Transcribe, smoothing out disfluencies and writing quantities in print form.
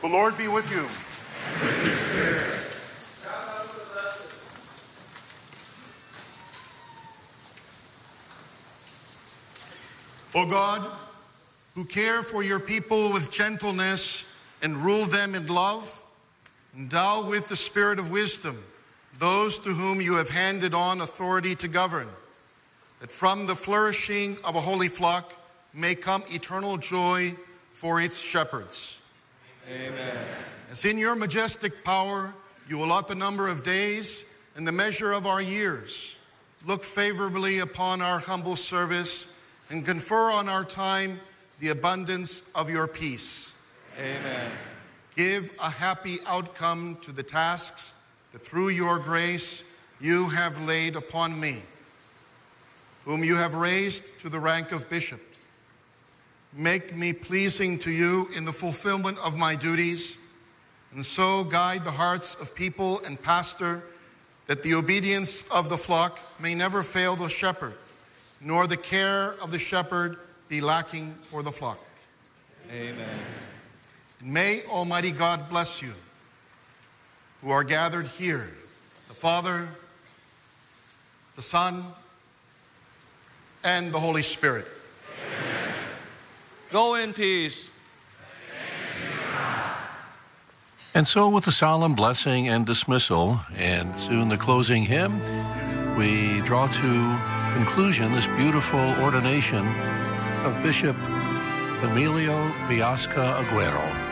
The Lord be with you. O God, who care for your people with gentleness and rule them in love, endow with the spirit of wisdom those to whom you have handed on authority to govern, that from the flourishing of a holy flock may come eternal joy for its shepherds. Amen. As in your majestic power you allot the number of days and the measure of our years, look favorably upon our humble service and confer on our time the abundance of your peace. Amen. Give a happy outcome to the tasks that through your grace you have laid upon me, whom you have raised to the rank of bishop. Make me pleasing to you in the fulfillment of my duties, and so guide the hearts of people and pastor, that the obedience of the flock may never fail the shepherd, nor the care of the shepherd be lacking for the flock. Amen. And may Almighty God bless you, who are gathered here, the Father, the Son, and the Holy Spirit. Amen. Go in peace. And so with the solemn blessing and dismissal, and soon the closing hymn, we draw to conclusion this beautiful ordination of Bishop Emilio Biasca Aguero.